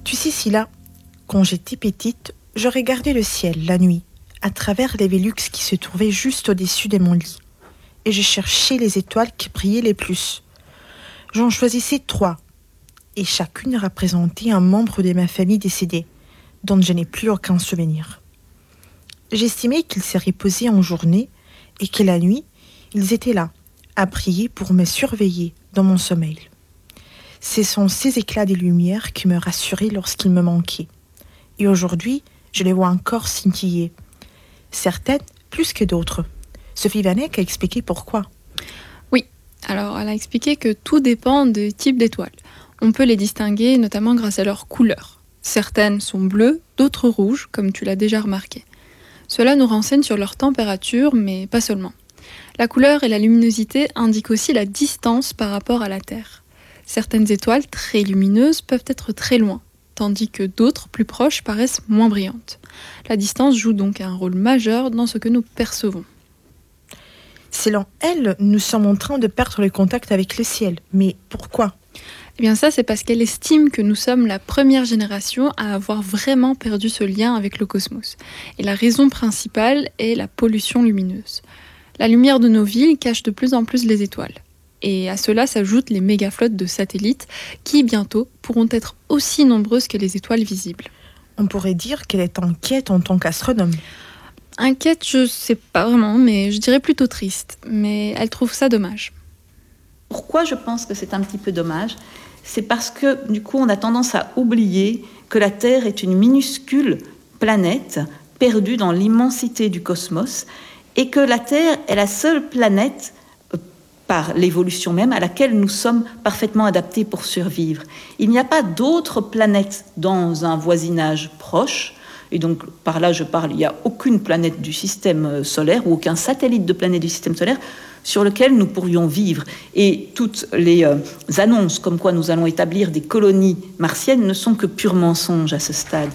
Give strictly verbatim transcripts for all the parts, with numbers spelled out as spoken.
Tu sais, Scylla, quand j'étais petite, je regardais le ciel la nuit, à travers les Vélux qui se trouvaient juste au-dessus de mon lit. Et je cherchais les étoiles qui brillaient les plus. J'en choisissais trois, et chacune représentait un membre de ma famille décédé, dont je n'ai plus aucun souvenir. J'estimais qu'ils se reposaient en journée et que la nuit, ils étaient là, à prier pour me surveiller dans mon sommeil. Ce sont ces éclats de lumière qui me rassuraient lorsqu'ils me manquaient. Et aujourd'hui, je les vois encore scintiller. Certaines plus que d'autres. Sophie Vanek a expliqué pourquoi. Oui, alors elle a expliqué que tout dépend du type d'étoiles. On peut les distinguer notamment grâce à leur couleur. Certaines sont bleues, d'autres rouges, comme tu l'as déjà remarqué. Cela nous renseigne sur leur température, mais pas seulement. La couleur et la luminosité indiquent aussi la distance par rapport à la Terre. Certaines étoiles très lumineuses peuvent être très loin, tandis que d'autres plus proches paraissent moins brillantes. La distance joue donc un rôle majeur dans ce que nous percevons. Selon elle, nous sommes en train de perdre le contact avec le ciel. Mais pourquoi ? Eh bien ça, c'est parce qu'elle estime que nous sommes la première génération à avoir vraiment perdu ce lien avec le cosmos. Et la raison principale est la pollution lumineuse. La lumière de nos villes cache de plus en plus les étoiles. Et à cela s'ajoutent les mégaflottes de satellites qui, bientôt, pourront être aussi nombreuses que les étoiles visibles. On pourrait dire qu'elle est inquiète en tant qu'astronome. Inquiète, je sais pas vraiment, mais je dirais plutôt triste. Mais elle trouve ça dommage. Pourquoi je pense que c'est un petit peu dommage ? C'est parce que, du coup, on a tendance à oublier que la Terre est une minuscule planète perdue dans l'immensité du cosmos et que la Terre est la seule planète, euh, par l'évolution même, à laquelle nous sommes parfaitement adaptés pour survivre. Il n'y a pas d'autres planètes dans un voisinage proche, et donc par là je parle, il n'y a aucune planète du système solaire ou aucun satellite de planète du système solaire sur lequel nous pourrions vivre. Et toutes les euh, annonces comme quoi nous allons établir des colonies martiennes ne sont que purs mensonges à ce stade.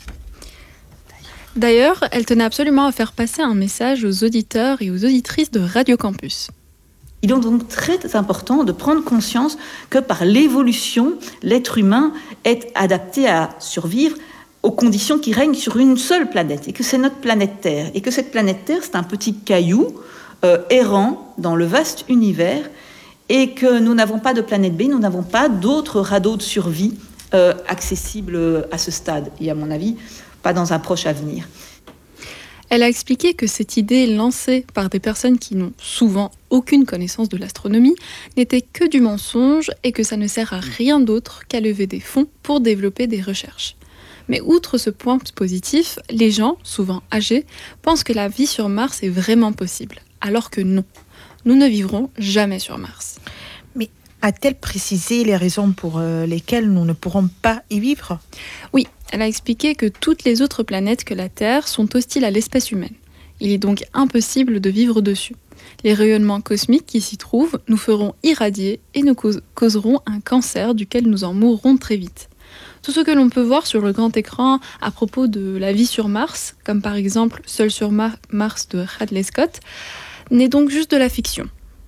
D'ailleurs, elle tenait absolument à faire passer un message aux auditeurs et aux auditrices de Radio Campus. Il est donc très important de prendre conscience que par l'évolution, l'être humain est adapté à survivre aux conditions qui règnent sur une seule planète, et que c'est notre planète Terre, et que cette planète Terre, c'est un petit caillou euh, errant dans le vaste univers, et que nous n'avons pas de planète B, nous n'avons pas d'autres radeaux de survie euh, accessibles à ce stade, et à mon avis, pas dans un proche avenir. Elle a expliqué que cette idée lancée par des personnes qui n'ont souvent aucune connaissance de l'astronomie n'était que du mensonge et que ça ne sert à rien d'autre qu'à lever des fonds pour développer des recherches. Mais outre ce point positif, les gens, souvent âgés, pensent que la vie sur Mars est vraiment possible, alors que non. Nous ne vivrons jamais sur Mars. Mais a-t-elle précisé les raisons pour euh, lesquelles nous ne pourrons pas y vivre ? Oui, elle a expliqué que toutes les autres planètes que la Terre sont hostiles à l'espèce humaine. Il est donc impossible de vivre dessus. Les rayonnements cosmiques qui s'y trouvent nous feront irradier et nous causeront un cancer duquel nous en mourrons très vite. Tout ce que l'on peut voir sur le grand écran à propos de la vie sur Mars, comme par exemple Seul sur Mar- Mars de Ridley Scott, n'est donc juste de la fiction.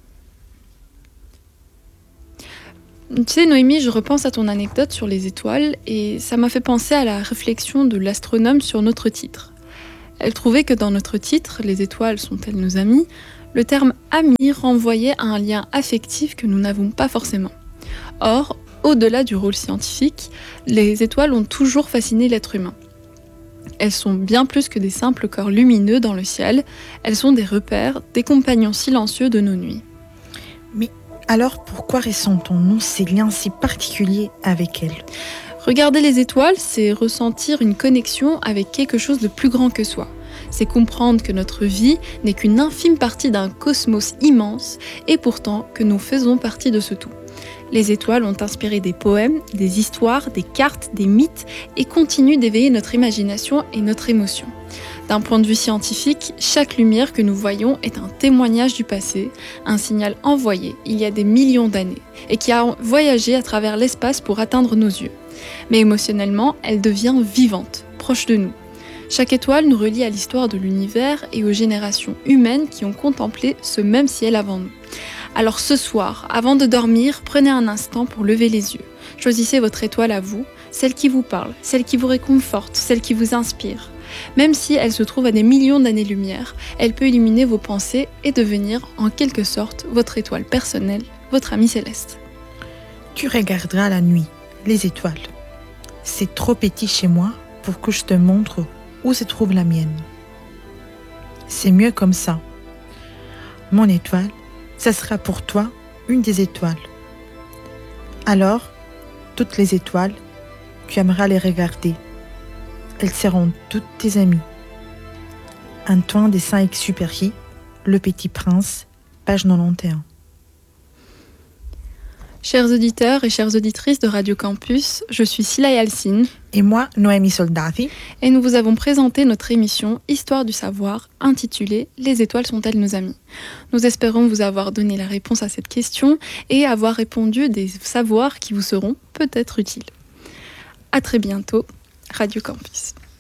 Tu sais, Noémie, je repense à ton anecdote sur les étoiles et ça m'a fait penser à la réflexion de l'astronome sur notre titre. Elle trouvait que dans notre titre, les étoiles sont-elles nos amis, le terme ami renvoyait à un lien affectif que nous n'avons pas forcément. Or, au-delà du rôle scientifique, les étoiles ont toujours fasciné l'être humain. Elles sont bien plus que des simples corps lumineux dans le ciel, elles sont des repères, des compagnons silencieux de nos nuits. Mais alors pourquoi ressentons-nous ces liens si particuliers avec elles ? Regarder les étoiles, c'est ressentir une connexion avec quelque chose de plus grand que soi. C'est comprendre que notre vie n'est qu'une infime partie d'un cosmos immense et pourtant que nous faisons partie de ce tout. Les étoiles ont inspiré des poèmes, des histoires, des cartes, des mythes et continuent d'éveiller notre imagination et notre émotion. D'un point de vue scientifique, chaque lumière que nous voyons est un témoignage du passé, un signal envoyé il y a des millions d'années et qui a voyagé à travers l'espace pour atteindre nos yeux. Mais émotionnellement, elle devient vivante, proche de nous. Chaque étoile nous relie à l'histoire de l'univers et aux générations humaines qui ont contemplé ce même ciel avant nous. Alors ce soir, avant de dormir, prenez un instant pour lever les yeux. Choisissez votre étoile à vous, celle qui vous parle, celle qui vous réconforte, celle qui vous inspire. Même si elle se trouve à des millions d'années-lumière, elle peut illuminer vos pensées et devenir, en quelque sorte, votre étoile personnelle, votre ami céleste. Tu regarderas la nuit, les étoiles. C'est trop petit chez moi pour que je te montre où se trouve la mienne. C'est mieux comme ça. Mon étoile, ça sera pour toi une des étoiles. Alors, toutes les étoiles, tu aimeras les regarder. Elles seront toutes tes amies. Antoine de Saint-Exupéry, Le Petit Prince, page quatre-vingt-onze. Chers auditeurs et chères auditrices de Radio Campus, je suis Sila Yalcine. Et moi, Noémie Soldati. Et nous vous avons présenté notre émission Histoire du savoir, intitulée « Les étoiles sont-elles nos amis ?» Nous espérons vous avoir donné la réponse à cette question et avoir répondu des savoirs qui vous seront peut-être utiles. À très bientôt, Radio Campus.